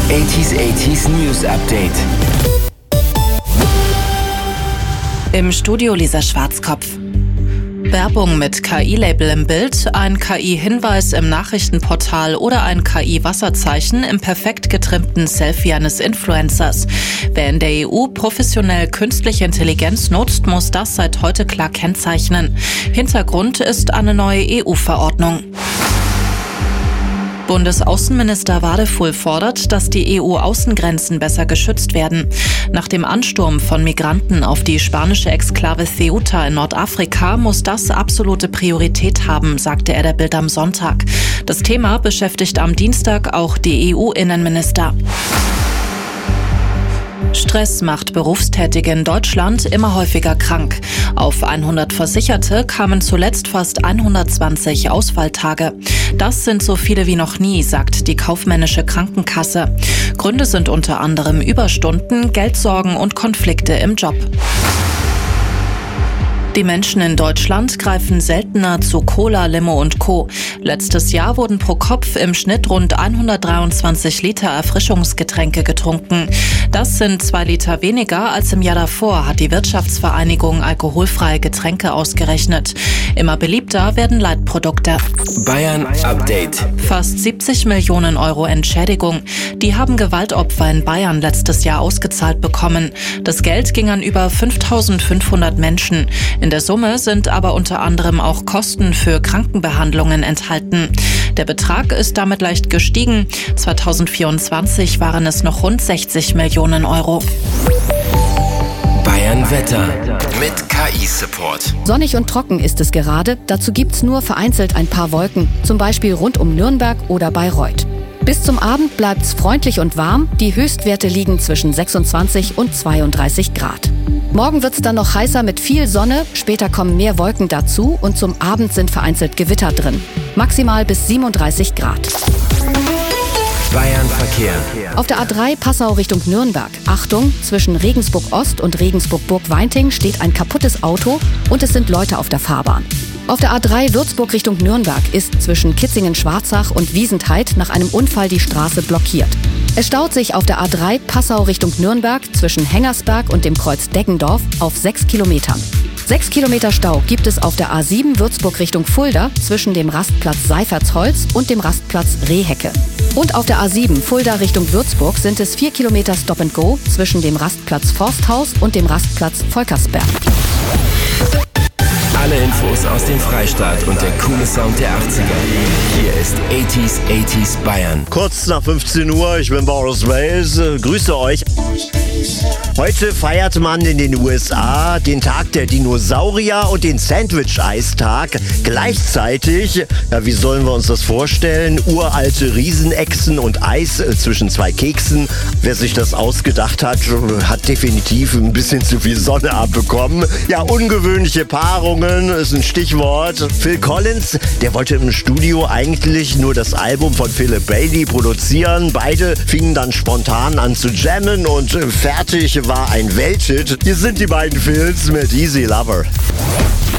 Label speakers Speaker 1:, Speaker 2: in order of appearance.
Speaker 1: 80s News Update.
Speaker 2: Im Studio Lisa Schwarzkopf. Werbung mit KI-Label im Bild, ein KI-Hinweis im Nachrichtenportal oder ein KI-Wasserzeichen im perfekt getrimmten Selfie eines Influencers. Wer in der EU professionell künstliche Intelligenz nutzt, muss das seit heute klar kennzeichnen. Hintergrund ist eine neue EU-Verordnung. Bundesaußenminister Wadefuhl fordert, dass die EU-Außengrenzen besser geschützt werden. Nach dem Ansturm von Migranten auf die spanische Exklave Ceuta in Nordafrika muss das absolute Priorität haben, sagte er der Bild am Sonntag. Das Thema beschäftigt am Dienstag auch die EU-Innenminister. Stress macht Berufstätige in Deutschland immer häufiger krank. Auf 100 Versicherte kamen zuletzt fast 120 Ausfalltage. Das sind so viele wie noch nie, sagt die kaufmännische Krankenkasse. Gründe sind unter anderem Überstunden, Geldsorgen und Konflikte im Job. Die Menschen in Deutschland greifen seltener zu Cola, Limo und Co. Letztes Jahr wurden pro Kopf im Schnitt rund 123 Liter Erfrischungsgetränke getrunken. Das sind 2 Liter weniger als im Jahr davor, hat die Wirtschaftsvereinigung Alkoholfreie Getränke ausgerechnet. Immer beliebter werden Leitprodukte.
Speaker 1: Bayern Update.
Speaker 2: Fast 70 Millionen Euro Entschädigung. Die haben Gewaltopfer in Bayern letztes Jahr ausgezahlt bekommen. Das Geld ging an über 5.500 Menschen. In der Summe sind aber unter anderem auch Kosten für Krankenbehandlungen enthalten. Der Betrag ist damit leicht gestiegen. 2024 waren es noch rund 60 Millionen Euro.
Speaker 1: Bayern Wetter mit KI-Support.
Speaker 3: Sonnig und trocken ist es gerade. Dazu gibt's nur vereinzelt ein paar Wolken, zum Beispiel rund um Nürnberg oder Bayreuth. Bis zum Abend bleibt's freundlich und warm. Die Höchstwerte liegen zwischen 26 und 32 Grad. Morgen wird's dann noch heißer mit viel Sonne, später kommen mehr Wolken dazu und zum Abend sind vereinzelt Gewitter drin. Maximal bis 37 Grad.
Speaker 1: Bayern Verkehr.
Speaker 3: Auf der A3 Passau Richtung Nürnberg. Achtung, zwischen Regensburg Ost und Regensburg Burgweinting steht ein kaputtes Auto und es sind Leute auf der Fahrbahn. Auf der A3 Würzburg Richtung Nürnberg ist zwischen Kitzingen-Schwarzach und Wiesentheit nach einem Unfall die Straße blockiert. Es staut sich auf der A3 Passau Richtung Nürnberg zwischen Hengersberg und dem Kreuz Deggendorf auf 6 Kilometern. 6 Kilometer Stau gibt es auf der A7 Würzburg Richtung Fulda zwischen dem Rastplatz Seifertsholz und dem Rastplatz Rehecke. Und auf der A7 Fulda Richtung Würzburg sind es 4 Kilometer Stop and Go zwischen dem Rastplatz Forsthaus und dem Rastplatz Volkersberg.
Speaker 1: Alle Infos aus dem Freistaat und der coole Sound der 80er. Hier ist 80s Bayern.
Speaker 4: Kurz nach 15 Uhr, ich bin Boris Wales, grüße euch. Heute feiert man in den USA den Tag der Dinosaurier und den Sandwich-Eistag. Gleichzeitig, ja, wie sollen wir uns das vorstellen? Uralte Riesenechsen und Eis zwischen 2 Keksen. Wer sich das ausgedacht hat, hat definitiv ein bisschen zu viel Sonne abbekommen. Ja, ungewöhnliche Paarungen ist ein Stichwort. Phil Collins, der wollte im Studio eigentlich nur das Album von Philip Bailey produzieren. Beide fingen dann spontan an zu jammen und fertig war ein Welthit. Hier sind die beiden Phils mit Easy Lover.